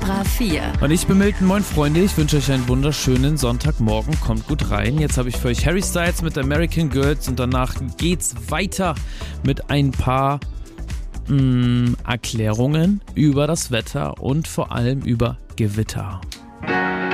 Extra 4. Und ich bin Milton, moin Freunde, ich wünsche euch einen wunderschönen Sonntagmorgen, kommt gut rein. Jetzt habe ich für euch Harry Styles mit American Girls und danach geht's weiter mit ein paar Erklärungen über das Wetter und vor allem über Gewitter.